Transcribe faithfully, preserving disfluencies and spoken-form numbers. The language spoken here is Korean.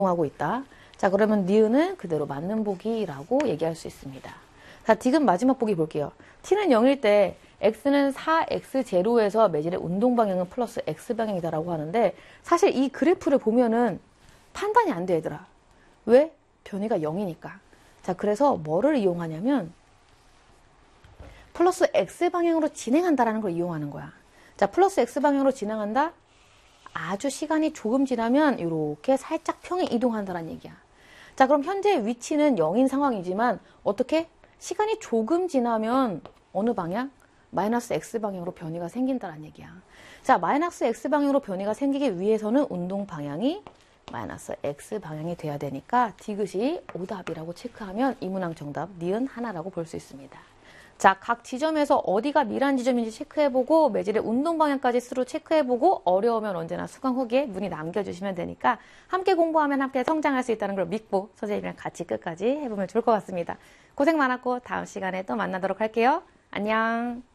하고 있다. 자, 그러면 니은은 그대로 맞는 보기라고 얘기할 수 있습니다. 자, 지금 마지막 보기 볼게요. t는 영일 때 x는 사 엑스 제로에서 매질의 운동 방향은 플러스 x 방향이다라고 하는데 사실 이 그래프를 보면은 판단이 안 돼, 얘들아. 왜? 변이가 영이니까. 자, 그래서 뭐를 이용하냐면 플러스 x 방향으로 진행한다라는 걸 이용하는 거야. 자, 플러스 x 방향으로 진행한다? 아주 시간이 조금 지나면 이렇게 살짝 평이 이동한다는 얘기야. 자, 그럼 현재 위치는 영인 상황이지만 어떻게? 시간이 조금 지나면 어느 방향? 마이너스 x 방향으로 변이가 생긴다는 얘기야. 자, 마이너스 x 방향으로 변이가 생기기 위해서는 운동 방향이 마이너스 x 방향이 돼야 되니까 디귿이 오답이라고 체크하면 이 문항 정답 니은 하나라고 볼 수 있습니다. 자, 각 지점에서 어디가 밀한 지점인지 체크해보고 매질의 운동 방향까지 스스로 체크해보고 어려우면 언제나 수강 후기에 문의 남겨주시면 되니까 함께 공부하면 함께 성장할 수 있다는 걸 믿고 선생님이랑 같이 끝까지 해보면 좋을 것 같습니다. 고생 많았고 다음 시간에 또 만나도록 할게요. 안녕.